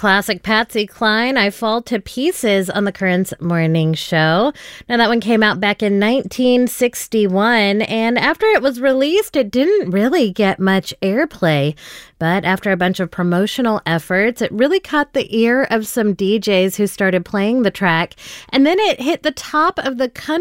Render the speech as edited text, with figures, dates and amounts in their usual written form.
classic Patsy Cline, I Fall to Pieces on the Currents Morning Show. Now, that one came out back in 1961, and after it was released, it didn't really get much airplay. But after a bunch of promotional efforts, it really caught the ear of some DJs who started playing the track, and then it hit the top of the country